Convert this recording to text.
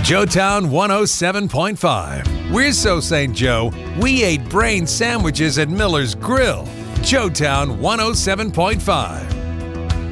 Joetown 107.5. We're so St. Joe, we ate brain sandwiches at Miller's Grill. Joetown 107.5.